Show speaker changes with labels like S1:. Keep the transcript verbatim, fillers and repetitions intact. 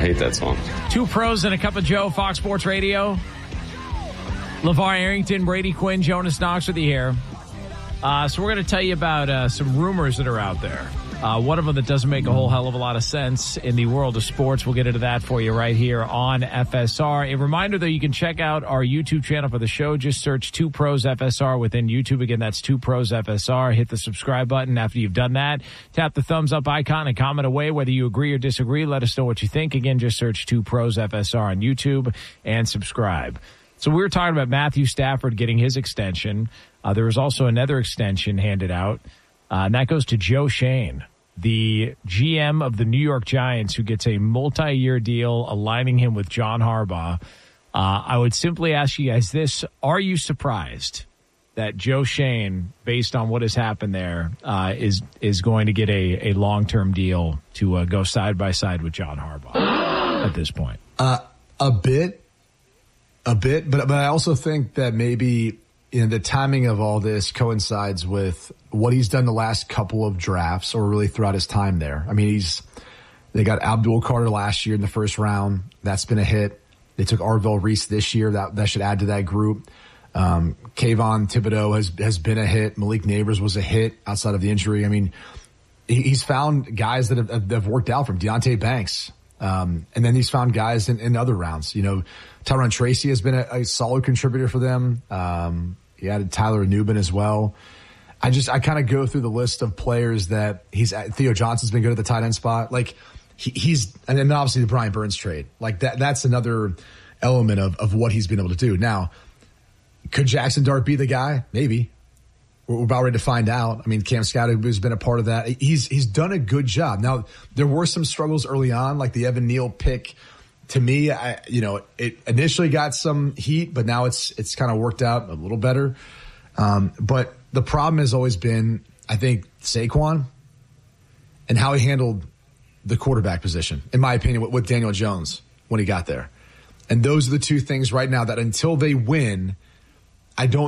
S1: hate that song.
S2: Two pros and a cup of Joe, Fox Sports Radio. LeVar Arrington, Brady Quinn, Jonas Knox with you here. Uh, so we're going to tell you about uh, some rumors that are out there. Uh, one of them that doesn't make a whole hell of a lot of sense in the world of sports. We'll get into that for you right here on F S R. A reminder, though, you can check out our YouTube channel for the show. Just search Two Pros F S R within YouTube. Again, that's Two Pros F S R. Hit the subscribe button. After you've done that, tap the thumbs up icon and comment away whether you agree or disagree. Let us know what you think. Again, just search Two Pros F S R on YouTube and subscribe. So we were talking about Matthew Stafford getting his extension. Uh, there was also another extension handed out. Uh, and that goes to Joe Schoen, the G M of the New York Giants, who gets a multi-year deal aligning him with John Harbaugh. Uh, I would simply ask you guys this. Are you surprised that Joe Schoen, based on what has happened there, uh, is is going to get a, a long-term deal to uh, go side-by-side with John Harbaugh at this point?
S3: Uh, a bit. A bit. But, but I also think that maybe – you know, the timing of all this coincides with what he's done the last couple of drafts or really throughout his time there. I mean, he's, they got Abdul Carter last year in the first round. That's been a hit. They took Arvell Reese this year. That, that should add to that group. Um, Kayvon Thibodeau has, has been a hit. Malik Neighbors was a hit outside of the injury. I mean, he, he's found guys that have, that have worked out from Deonte Banks. Um, and then he's found guys in, in other rounds. You know, Tyron Tracy has been a, a solid contributor for them. Um, he added Tyler Nubin as well. I just, I kind of go through the list of players that he's at. Theo Johnson's been good at the tight end spot. Like he, he's, and then obviously the Brian Burns trade. Like that, that's another element of, of what he's been able to do. Now, could Jackson Dart be the guy? Maybe. We're about ready to find out. I mean, Cam Scott has been a part of that. He's he's done a good job. Now, there were some struggles early on, like the Evan Neal pick. To me, I, you know, it initially got some heat, but now it's it's kind of worked out a little better. Um, but the problem has always been, I think, Saquon and how he handled the quarterback position, in my opinion, with, with Daniel Jones when he got there. And those are the two things right now that until they win, I don't